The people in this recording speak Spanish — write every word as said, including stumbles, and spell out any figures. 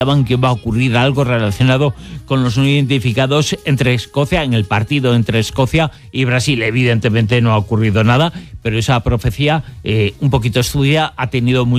que va a ocurrir algo relacionado con los no identificados entre Escocia, en el partido entre Escocia y Brasil. Evidentemente no ha ocurrido nada, pero esa profecía, eh, un poquito estudia, ha tenido mucho